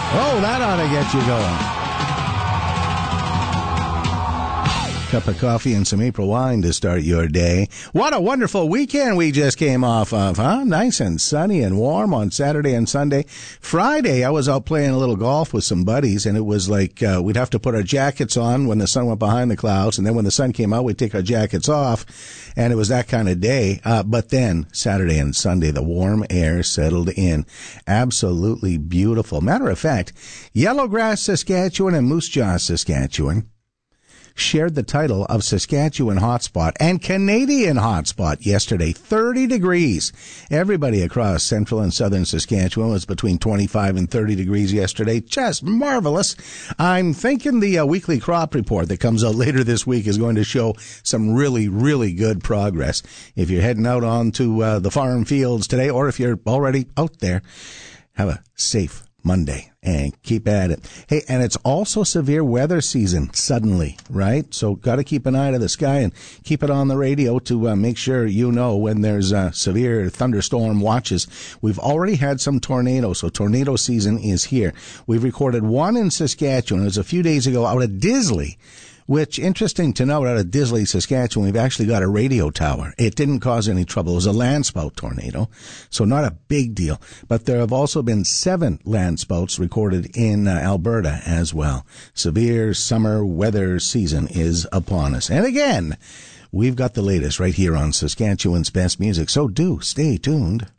Oh, that ought to get you going. Cup of coffee and some April wine to start your day. What a wonderful weekend we just came off of, huh? Nice and sunny and warm on Saturday and Sunday. Friday, I was out playing a little golf with some buddies, and it was like we'd have to put our jackets on when the sun went behind the clouds, and then when the sun came out, we'd take our jackets off, and it was that kind of day. But then, Saturday and Sunday, the warm air settled in. Absolutely beautiful. Matter of fact, Yellowgrass, Saskatchewan, and Moose Jaw, Saskatchewan shared the title of Saskatchewan Hotspot and Canadian Hotspot yesterday. 30 degrees. Everybody across central and southern Saskatchewan was between 25 and 30 degrees yesterday. Just marvelous. I'm thinking the weekly crop report that comes out later this week is going to show some really, really good progress. If you're heading out onto the farm fields today, or if you're already out there, have a safe Monday and keep at it. Hey, and it's also severe weather season suddenly, right? So got to keep an eye to the sky and keep it on the radio to make sure you know when there's severe thunderstorm watches. We've already had some tornadoes, so tornado season is here. We've recorded one in Saskatchewan. It was a few days ago out of Disley, which, interesting to note, out of Disley, Saskatchewan, we've actually got a radio tower. It didn't cause any trouble. It was a landspout tornado, so not a big deal. But there have also been 7 landspouts recorded in Alberta as well. Severe summer weather season is upon us. And again, we've got the latest right here on Saskatchewan's Best Music, so do stay tuned.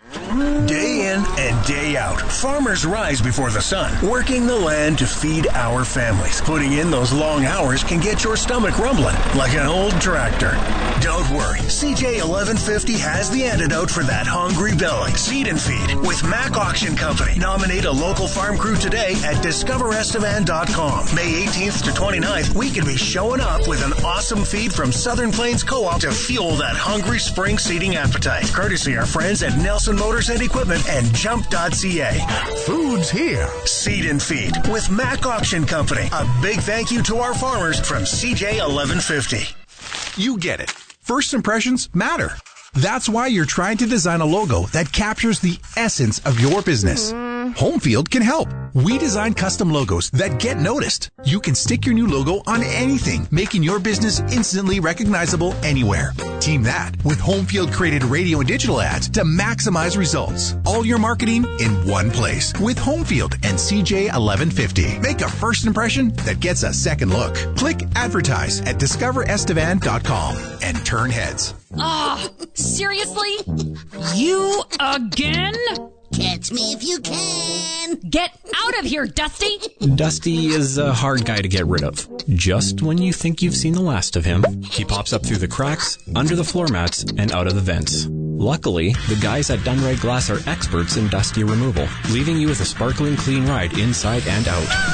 Day in and day out, farmers rise before the sun, working the land to feed our families. Putting in those long hours can get your stomach rumbling like an old tractor. Don't worry, CJ 1150 has the antidote for that hungry belly. Seed and Feed with Mac Auction Company. Nominate a local farm crew today at discoverestevan.com. May 18th to 29th, we could be showing up with an awesome feed from Southern Plains Co-op to fuel that hungry spring seeding appetite. Courtesy our friends at Nelson Motors and Equipment and Jump.ca. Food's here. Seed and Feed with Mac Auction Company. A big thank you to our farmers from CJ 1150. You get it. First impressions matter. That's why you're trying to design a logo that captures the essence of your business. Homefield can help. We design custom logos that get noticed. You can stick your new logo on anything, making your business instantly recognizable anywhere. Team that with Homefield created radio and digital ads to maximize results. All your marketing in one place with Homefield and CJ 1150. Make a first impression that gets a second look. Click advertise at discoverestevan.com and turn heads. Seriously? You again? Catch me if you can. Get out of here, Dusty! Dusty is a hard guy to get rid of. Just when you think you've seen the last of him, he pops up through the cracks, under the floor mats, and out of the vents. Luckily, the guys at Dunride Glass are experts in Dusty removal, leaving you with a sparkling clean ride inside and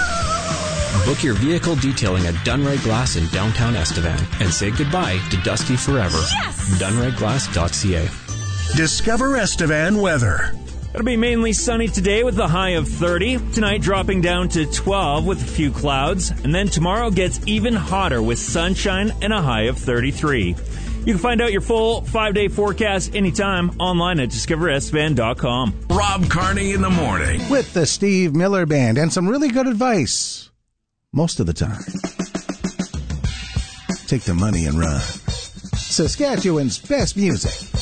out. Book your vehicle detailing at Dunride Glass in downtown Estevan and say goodbye to Dusty forever. Yes! DunrideGlass.ca. Discover Estevan weather. It'll be mainly sunny today with a high of 30. Tonight dropping down to 12 with a few clouds. And then tomorrow gets even hotter with sunshine and a high of 33. You can find out your full 5-day forecast anytime online at discoverestevan.com. Rob Carney in the morning. With the Steve Miller Band and some really good advice. Most of the time. Take the money and run. Saskatchewan's Best Music.